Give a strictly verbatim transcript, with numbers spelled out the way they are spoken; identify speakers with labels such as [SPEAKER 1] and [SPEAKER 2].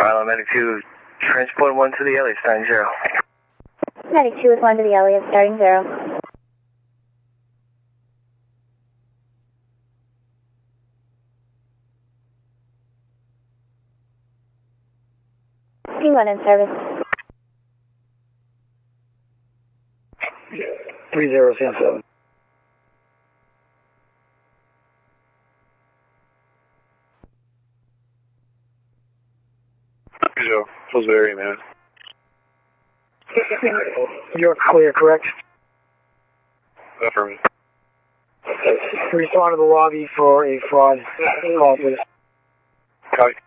[SPEAKER 1] Pilot Medic two, transport one to the Elliott, starting zero.
[SPEAKER 2] Medic two with one to the Elliott, starting zero. P one in service.
[SPEAKER 3] three zero seven seven.
[SPEAKER 4] Joe, was very man.
[SPEAKER 3] You're clear, correct?
[SPEAKER 4] Affirmative.
[SPEAKER 3] Respond to the lobby for a fraud call, please.
[SPEAKER 4] Copy.